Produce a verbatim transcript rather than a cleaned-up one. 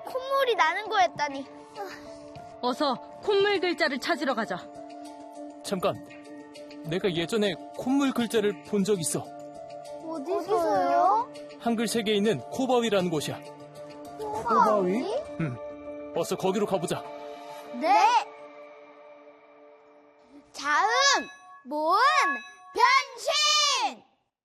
콧물이 나는 거였다니. 어서 콧물 글자를 찾으러 가자. 잠깐, 내가 예전에 콧물 글자를 본 적 있어. 어디서요? 한글 세계에 있는 코바위라는 곳이야. 코바위? 응, 어서 거기로 가보자. 네. 자음, 모음,